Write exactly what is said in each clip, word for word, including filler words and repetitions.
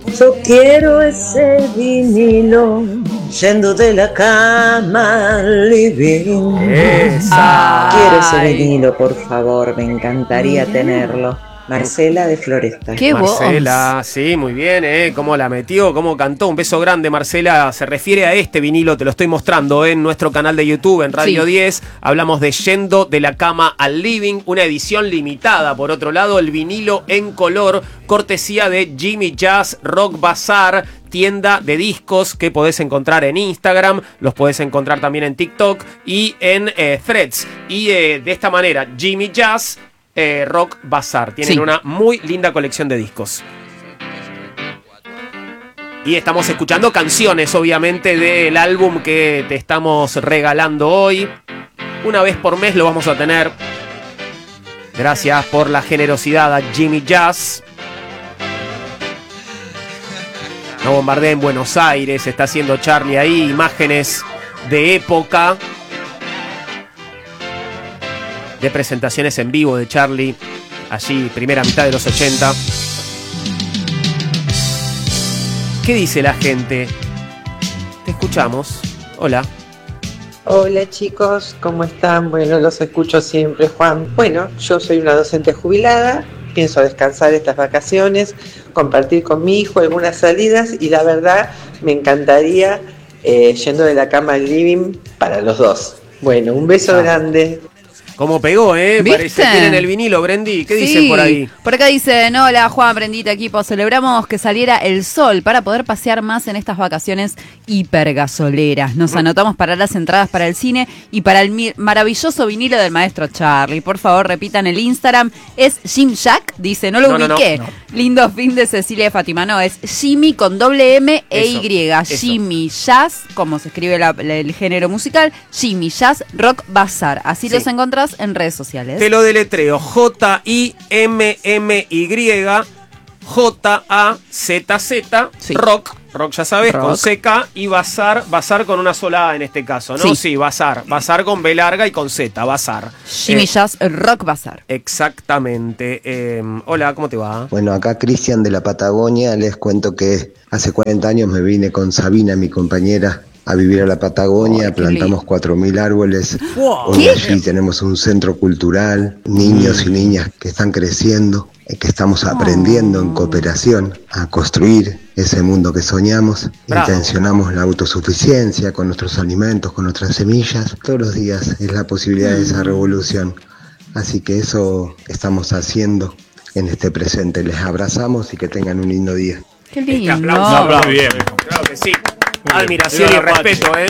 Yo quiero ese vinilo, yendo de la cama al living. Esa. Quiero ese vinilo, por favor, me encantaría tenerlo. Marcela de Floresta. ¿Qué Marcela, voz? sí, muy bien, ¿eh? Cómo la metió, cómo cantó. Un beso grande, Marcela. Se refiere a este vinilo, te lo estoy mostrando en nuestro canal de YouTube, en Radio Sí. diez. Hablamos de Yendo de la Cama al Living, una edición limitada. Por otro lado, el vinilo en color, cortesía de Jimmy Jazz Rock Bazaar, tienda de discos que podés encontrar en Instagram, los podés encontrar también en TikTok y en eh, Threads. Y eh, de esta manera, Jimmy Jazz Eh, Rock Bazaar. Tienen Sí. una muy linda colección de discos. Y estamos escuchando canciones, obviamente, del álbum que te estamos regalando hoy. Una vez por mes lo vamos a tener. Gracias por la generosidad a Jimmy Jazz. No bombardea en Buenos Aires, está haciendo Charlie ahí, imágenes de época. De presentaciones en vivo de Charlie, allí primera mitad de los ochenta. ¿Qué dice la gente? Te escuchamos. Hola. Hola chicos, ¿cómo están? Bueno, los escucho siempre, Juan. Bueno, yo soy una docente jubilada, pienso descansar estas vacaciones, compartir con mi hijo algunas salidas y la verdad me encantaría eh, yendo de la cama al living para los dos. Bueno, un beso Ah. grande. ¿Cómo pegó, eh? ¿Viste? Parece. Tienen el vinilo, Brendi. ¿Qué Sí. dicen por ahí? Por acá dicen, hola Juan, Brendita, equipo, celebramos que saliera el sol para poder pasear más en estas vacaciones hipergasoleras. Nos anotamos para las entradas para el cine y para el mi- maravilloso vinilo del maestro Charlie. Por favor, repitan el Instagram. Es Jim Jack, dice, no lo No, no, no, ubiqué. no. Lindo fin de Cecilia de Fátima. No, es Jimmy con doble M e Eso, Y. eso. Jimmy Jazz, como se escribe la- la- el género musical, Jimmy Jazz Rock Bazaar. Así Sí. los encontrás en redes sociales. Te lo deletreo. J I M M Y J A Z Z Sí. Rock. Rock, ya sabes, Rock. con C K y Bazar. Bazar con una sola A en este caso, ¿no? Sí. Sí, Bazar. Bazar con B larga y con Z. Bazar. Jimmy Eh, Jazz Rock Bazaar. Exactamente. Eh, hola, ¿cómo te va? Bueno, acá Cristian de la Patagonia, les cuento que hace cuarenta años me vine con Sabina, mi compañera, a vivir a la Patagonia, Ay, qué plantamos lindo. cuatro mil árboles, Wow. hoy ¿Qué? allí tenemos un centro cultural, niños y niñas que están creciendo, eh, que estamos aprendiendo en cooperación a construir ese mundo que soñamos, Bravo. intencionamos la autosuficiencia con nuestros alimentos, con nuestras semillas, todos los días es la posibilidad de esa revolución, así que eso estamos haciendo en este presente, les abrazamos y que tengan un lindo día. Qué Este lindo. aplauso. Muy bien. Claro que sí. bien. Admiración Viva y la respeto, ¿eh?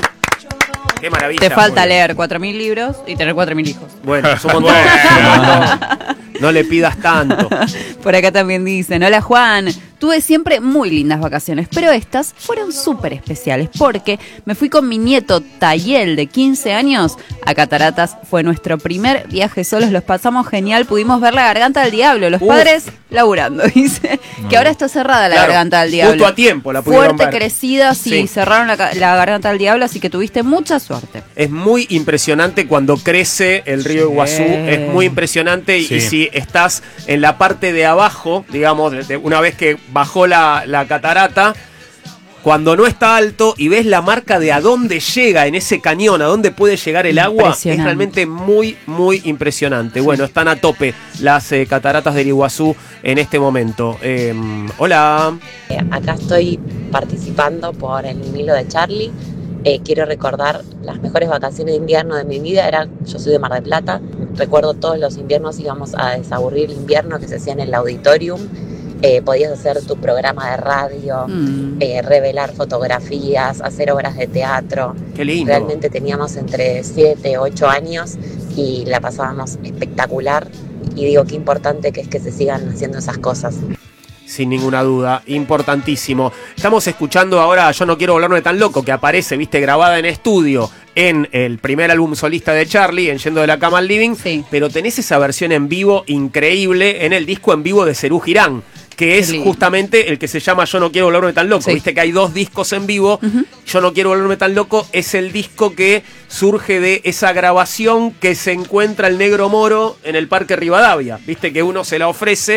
Qué maravilla. Te falta Muy bien. leer cuatro mil libros y tener cuatro mil hijos. Bueno, es un montón. es un montón. No le pidas tanto. Por acá también dicen, hola Juan, tuve siempre muy lindas vacaciones, pero estas fueron súper especiales porque me fui con mi nieto Tayel de quince años a Cataratas, fue nuestro primer viaje solos, los pasamos genial, pudimos ver la Garganta del Diablo, los Uf. padres laburando, dice, que ahora está cerrada la Claro, Garganta del Diablo. justo a tiempo la pudieron Fuerte, ver. crecida, sí, Sí. cerraron la, ca- la Garganta del Diablo, así que tuviste mucha suerte. Es muy impresionante cuando crece el río Iguazú. Es muy impresionante. Y, Sí. y si estás en la parte de abajo, digamos, de- de- una vez que bajó la, la catarata, cuando no está alto y ves la marca de a dónde llega en ese cañón, a dónde puede llegar el agua, es Impresionante. realmente muy, muy impresionante. Bueno, están a tope las eh, cataratas del Iguazú en este momento. Eh, hola. Eh, Acá estoy participando por el vinilo de Charlie. Eh, quiero recordar las mejores vacaciones de invierno de mi vida. Era, yo soy de Mar del Plata. Recuerdo todos los inviernos íbamos a desaburrir el invierno que se hacía en el auditorium. Eh, podías hacer tu programa de radio, Mm. eh, revelar fotografías, hacer obras de teatro. Qué lindo. Realmente teníamos entre siete, ocho años y la pasábamos espectacular. Y digo, qué importante que es que se sigan haciendo esas cosas. Sin ninguna duda, importantísimo. Estamos escuchando ahora Yo no quiero volverme tan loco, que aparece, viste, grabada en estudio en el primer álbum solista de Charlie, en Yendo de la Cama al Living, Sí. pero tenés esa versión en vivo increíble en el disco en vivo de Serú Girán, que es lindo. justamente el que se llama Yo no quiero volverme tan loco. Sí. Viste que hay dos discos en vivo. Yo no quiero volverme tan loco es el disco que surge de esa grabación que se encuentra el Negro Moro en el Parque Rivadavia. Viste que uno se la ofrece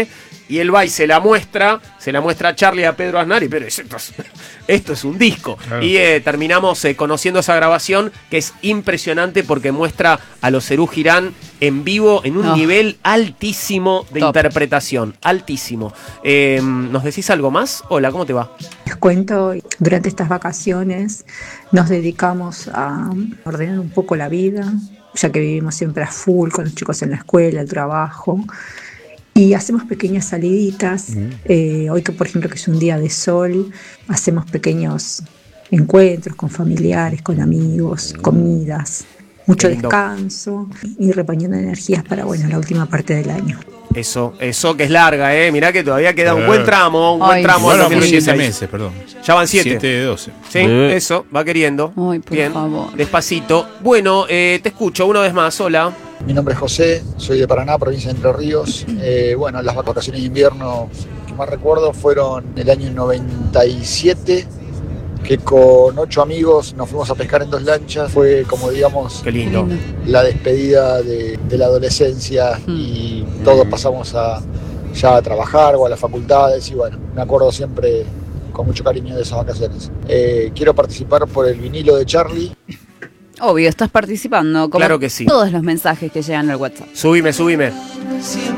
y él va y se la muestra, se la muestra a Charlie y a Pedro Aznar, y pero esto es, esto es un disco. Claro. Y eh, terminamos eh, conociendo esa grabación, que es impresionante porque muestra a los Serú Girán en vivo en un oh. nivel altísimo de Top. interpretación, altísimo. Eh, ¿Nos decís algo más? Hola, ¿cómo te va? Les cuento, durante estas vacaciones nos dedicamos a ordenar un poco la vida, ya que vivimos siempre a full con los chicos en la escuela, el trabajo, y hacemos pequeñas saliditas. Mm. Eh, hoy que por ejemplo que es un día de sol, hacemos pequeños encuentros con familiares, con amigos, mm. comidas, mucho descanso y repañando energías para bueno la última parte del año. Eso, eso que es larga, eh. Mirá que todavía queda un buen tramo, un Ay, buen tramo. Bueno, por siete meses, perdón. Ya van siete. Siete de doce. Sí, eh. eso, va queriendo. Ay, por Bien, favor. Despacito. Bueno, eh, te escucho una vez más, hola. Mi nombre es José, soy de Paraná, provincia de Entre Ríos. Eh, bueno, las vacaciones de invierno que más recuerdo fueron el año noventa y siete, que con ocho amigos nos fuimos a pescar en dos lanchas. Fue como, digamos, Qué lindo. la despedida de, de la adolescencia mm. y todos pasamos a, ya a trabajar o a las facultades y bueno, me acuerdo siempre con mucho cariño de esas vacaciones. Eh, quiero participar por el vinilo de Charlie. Obvio, estás participando, como claro que sí. Todos los mensajes que llegan al WhatsApp. Subime, subime.